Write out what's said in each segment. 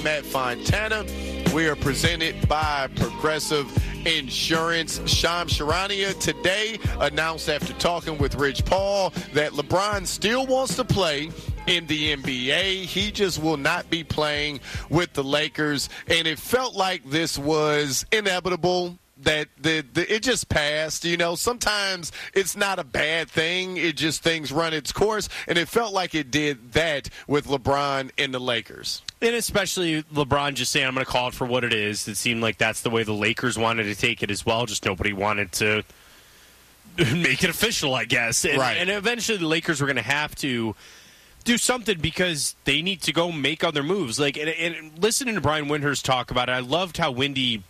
I'm Matt Fontana. We are presented by Progressive Insurance. Shams Charania today announced after talking with Rich Paul that LeBron still wants to play in the NBA. He just will not be playing with the Lakers. And it felt like this was inevitable, that it just passed. You know, sometimes it's not a bad thing. It just things run its course. And it felt like it did that with LeBron and the Lakers. And especially LeBron just saying, I'm going to call it for what it is. It seemed like that's the way the Lakers wanted to take it as well. Just nobody wanted to make it official, I guess. And, right. And eventually the Lakers were going to have to do something because they need to go make other moves. Like, and listening to Brian Windhorst talk about it, I loved how Windy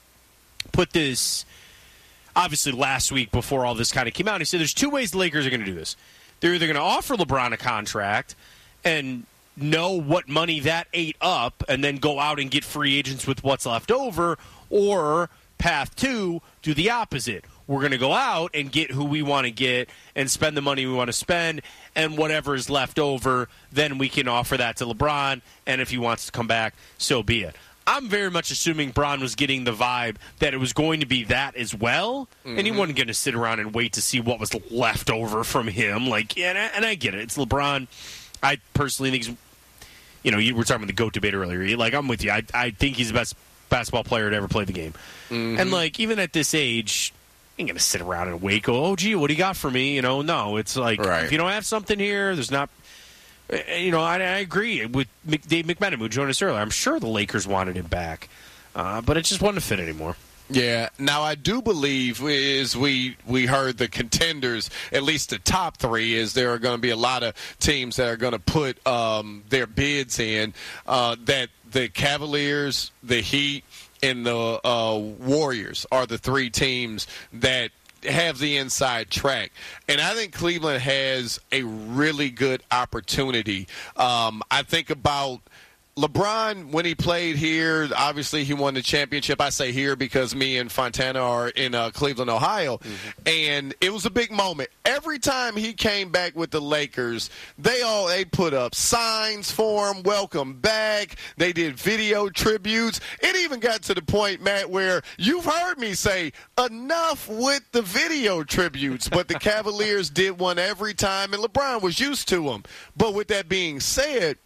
put this, obviously last week before all this kind of came out. He said there's two ways the Lakers are going to do this. They're either going to offer LeBron a contract and know what money that ate up and then go out and get free agents with what's left over, or path two, do the opposite. We're going to go out and get who we want to get and spend the money we want to spend, and whatever is left over, then we can offer that to LeBron, and if he wants to come back, so be it. I'm very much assuming Bron was getting the vibe that it was going to be that as well, and he wasn't going to sit around and wait to see what was left over from him. Like, and I get it. It's LeBron. I personally think he's, you know, you were talking about the GOAT debate earlier. Like, I'm with you. I think he's the best basketball player to ever play the game. And, like, even at this age, you ain't going to sit around and wait, go, oh, gee, what do you got for me? You know, no. It's like, if you don't have something here, there's not. You know, I agree with Dave McMenamin, who joined us earlier. I'm sure the Lakers wanted him back, but it just wasn't fit anymore. Yeah. Now, I do believe, as we heard the contenders, at least the top three, is there are going to be a lot of teams that are going to put their bids in, that the Cavaliers, the Heat, and the Warriors are the three teams that have the inside track. And I think Cleveland has a really good opportunity. I think about LeBron, when he played here, obviously he won the championship. I say here because me and Fontana are in Cleveland, Ohio. And it was a big moment. Every time he came back with the Lakers, they put up signs for him, welcome back. They did video tributes. It even got to the point, Matt, where you've heard me say, enough with the video tributes. But the Cavaliers did one every time, and LeBron was used to them. But with that being said,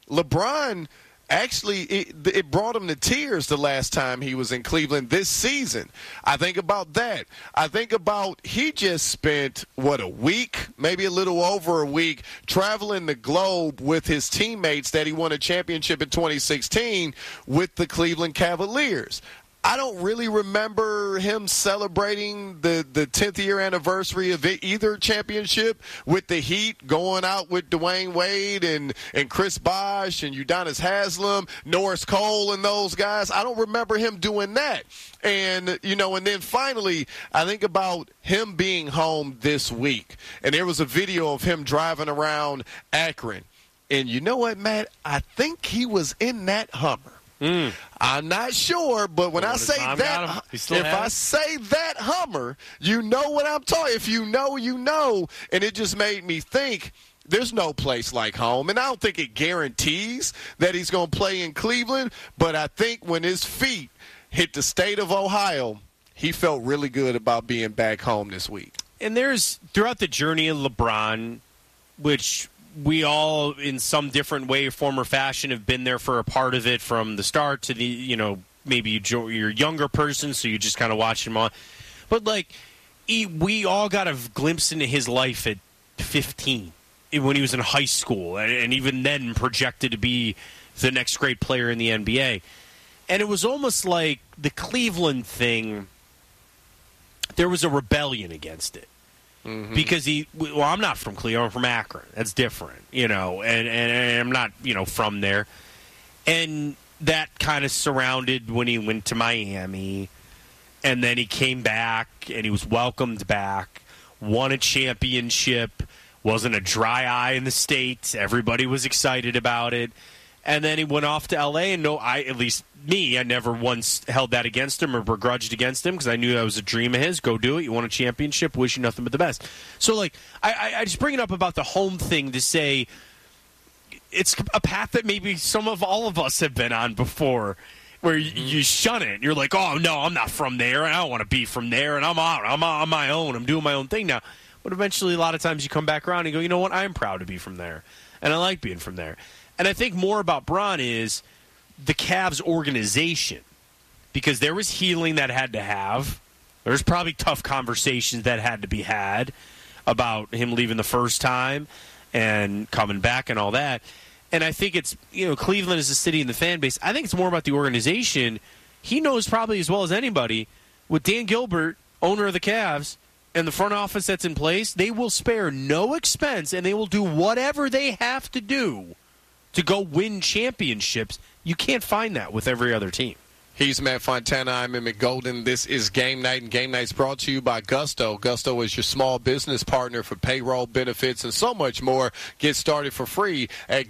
LeBron – actually, it brought him to tears the last time he was in Cleveland this season. I think about that. I think about he just spent, a week, maybe a little over a week, traveling the globe with his teammates that he won a championship in 2016 with the Cleveland Cavaliers. I don't really remember him celebrating the 10th year anniversary of either championship with the Heat, going out with Dwayne Wade and Chris Bosh and Udonis Haslem, Norris Cole and those guys. I don't remember him doing that. And, you know, and then finally, I think about him being home this week. And there was a video of him driving around Akron. And you know what, Matt? I think he was in that Hummer. I'm not sure, but when I say that, I say that Hummer, you know what I'm talking. If you know, you know. And it just made me think there's no place like home. And I don't think it guarantees that he's going to play in Cleveland, but I think when his feet hit the state of Ohio, he felt really good about being back home this week. And there's, throughout the journey of LeBron, which we all, in some different way, form or fashion, have been there for a part of it from the start to the, you know, maybe you're a younger person, so you just kind of watch him on. But, like, we all got a glimpse into his life at 15 when he was in high school, and even then projected to be the next great player in the NBA. And it was almost like the Cleveland thing, there was a rebellion against it. Because I'm not from Cleveland, I'm from Akron. That's different, you know, and I'm not, you know, from there. And that kind of surrounded when he went to Miami, and then he came back, and he was welcomed back, won a championship, wasn't a dry eye in the state. Everybody was excited about it. And then he went off to L.A., and I never once held that against him or begrudged against him because I knew that was a dream of his. Go do it. You won a championship. Wish you nothing but the best. So, like, I just bring it up about the home thing to say it's a path that maybe all of us have been on before, where you shun it. You're like, oh, no, I'm not from there, and I don't want to be from there, and I'm out. I'm on my own. I'm doing my own thing now. But eventually, a lot of times you come back around and go, you know what? I am proud to be from there, and I like being from there. And I think more about Bron is the Cavs organization, because there was healing that had to have. There's probably tough conversations that had to be had about him leaving the first time and coming back and all that. And I think it's, Cleveland is a city and the fan base. I think it's more about the organization. He knows probably as well as anybody, with Dan Gilbert, owner of the Cavs, and the front office that's in place, they will spare no expense, and they will do whatever they have to do to go win championships. You can't find that with every other team. He's Matt Fontana. I'm Emmett Golden. This is Game Night, and Game Night's brought to you by Gusto. Gusto is your small business partner for payroll, benefits, and so much more. Get started for free at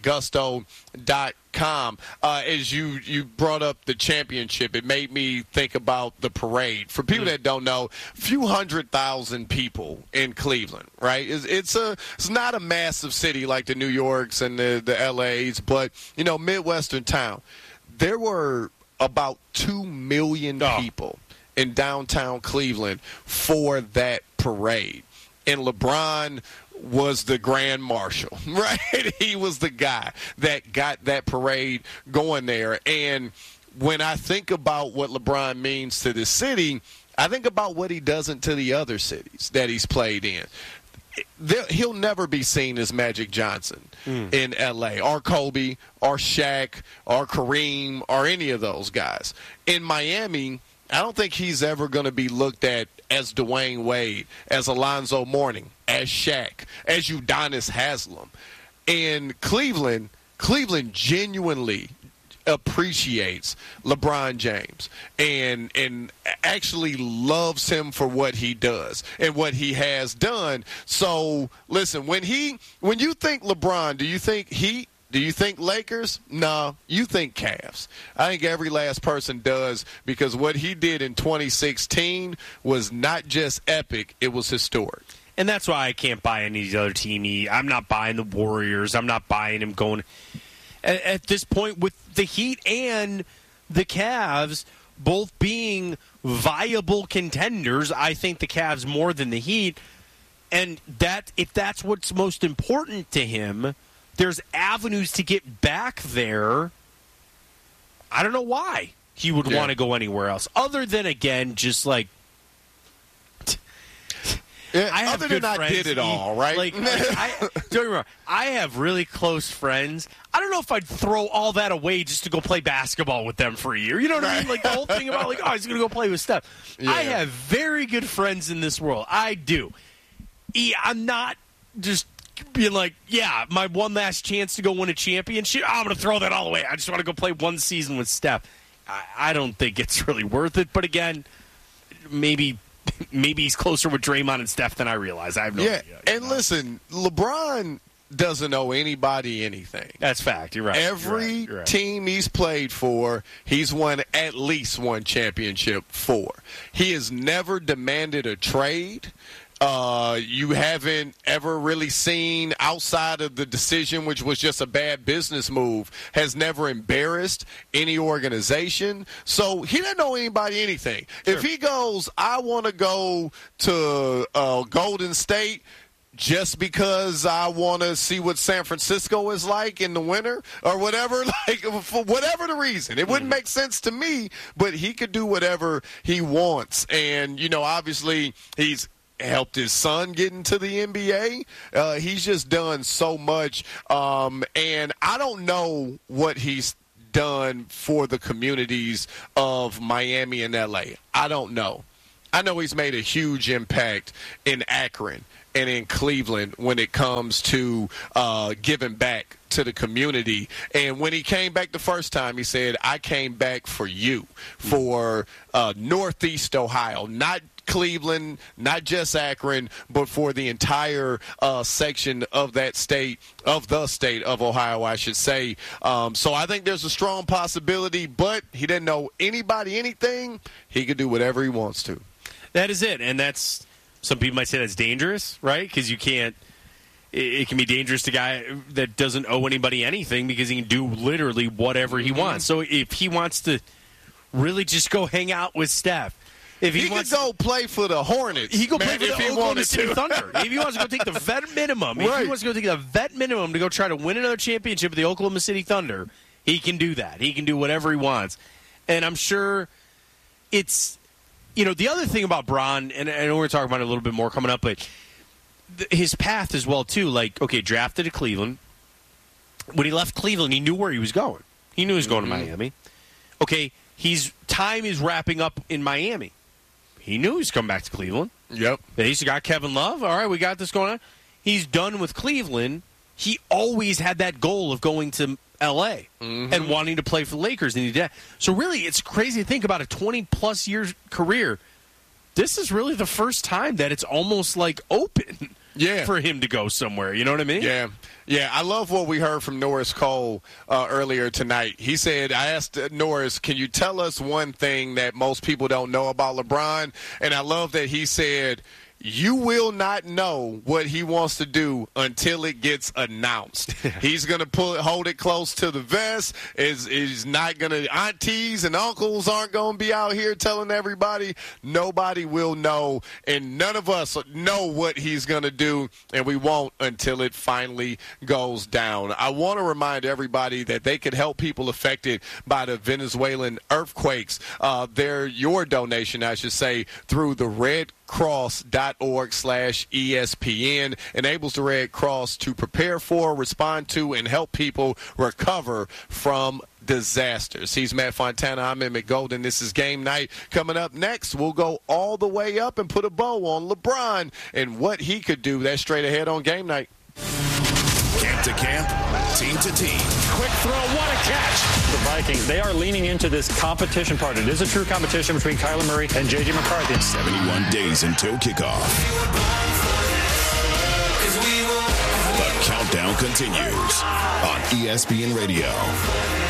gusto.com. As you brought up the championship, it made me think about the parade. For people that don't know, a few 100,000 people in Cleveland, right? It's not a massive city like the New Yorks and the LAs, but, Midwestern town. There were about 2 million people in downtown Cleveland for that parade. And LeBron was the grand marshal, right? He was the guy that got that parade going there. And when I think about what LeBron means to the city, I think about what he doesn't to the other cities that he's played in. He'll never be seen as Magic Johnson in L.A. or Kobe or Shaq or Kareem or any of those guys. In Miami, I don't think he's ever going to be looked at as Dwayne Wade, as Alonzo Mourning, as Shaq, as Udonis Haslem. In Cleveland genuinely appreciates LeBron James and actually loves him for what he does and what he has done. So listen, when you think LeBron, do you think Heat? Do you think Lakers? No, you think Cavs. I think every last person does, because what he did in 2016 was not just epic, it was historic. And that's why I can't buy any of the other team. I'm not buying the Warriors. I'm not buying him going at this point with the Heat and the Cavs both being viable contenders. I think the Cavs more than the Heat. And that if that's what's most important to him, there's avenues to get back there. I don't know why he would want to go anywhere else other than, again, just like other than I did it all, right? Don't get me wrong. I have really close friends. I don't know if I'd throw all that away just to go play basketball with them for a year. You know what I mean? Like the whole thing about he's going to go play with Steph. Yeah. I have very good friends in this world. I do. I'm not just being like, my one last chance to go win a championship, I'm going to throw that all away. I just want to go play one season with Steph. I don't think it's really worth it. But again, maybe he's closer with Draymond and Steph than I realize. I have no idea. And listen, LeBron doesn't owe anybody anything. That's fact. You're right. Every team he's played for, he's won at least one championship for. He has never demanded a trade. You haven't ever really seen, outside of the decision, which was just a bad business move, has never embarrassed any organization. So he doesn't owe anybody anything. Sure. If he goes, I want to go to Golden State just because I want to see what San Francisco is like in the winter or whatever, like for whatever the reason. It wouldn't make sense to me, but he could do whatever he wants. And, obviously he's helped his son get into the NBA. He's just done so much. And I don't know what he's done for the communities of Miami and LA. I don't know. I know he's made a huge impact in Akron and in Cleveland when it comes to giving back to the community. And when he came back the first time, he said, I came back for you, for Northeast Ohio, not Cleveland, not just Akron, but for the entire section of that state, of the state of Ohio, I should say. So I think there's a strong possibility, but he didn't know anybody anything. He could do whatever he wants to. That is it, and that's, some people might say that's dangerous, right? Because you can't, it can be dangerous to a guy that doesn't owe anybody anything because he can do literally whatever he wants. So if he wants to really just go hang out with Steph, if he wants could go play for the Hornets. He could play for the Oklahoma City Thunder. If he wants to go take the vet minimum, if he wants to go take the vet minimum to go try to win another championship with the Oklahoma City Thunder, he can do that. He can do whatever he wants. And I'm sure it's, the other thing about Bron, and I know we're talking about it a little bit more coming up, but his path as well, too. Like, okay, drafted to Cleveland. When he left Cleveland, he knew where he was going. He knew he was going to Miami. Okay, time is wrapping up in Miami. He knew he was coming back to Cleveland. Yep. He's got Kevin Love. All right, we got this going on. He's done with Cleveland. He always had that goal of going to L.A. And wanting to play for the Lakers. And he did. So really, it's crazy to think about a 20-plus year career. This is really the first time that it's almost like open for him to go somewhere. You know what I mean? Yeah. Yeah, I love what we heard from Norris Cole earlier tonight. He said, I asked Norris, can you tell us one thing that most people don't know about LeBron? And I love that he said, you will not know what he wants to do until it gets announced. He's going to hold it close to the vest. Is not going to. Aunties and uncles aren't going to be out here telling everybody. Nobody will know, and none of us know what he's going to do, and we won't until it finally goes down. I want to remind everybody that they could help people affected by the Venezuelan earthquakes. Your donation, I should say, through the redcross.org/ESPN enables the Red Cross to prepare for, respond to, and help people recover from disasters. He's Matt Fontana. I'm Emmett Golden. This is Game Night. Coming up next, we'll go all the way up and put a bow on LeBron and what he could do. That's straight ahead on Game Night. Camp to camp, team to team. Quick throw, what a catch. The Vikings, they are leaning into this competition part. It is a true competition between Kyler Murray and J.J. McCarthy. 71 days until kickoff. The countdown continues on ESPN Radio.